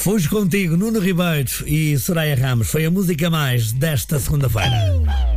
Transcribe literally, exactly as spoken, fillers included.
Fujo Contigo, Nuno Ribeiro e Soraya Ramos. Foi a música mais desta segunda-feira.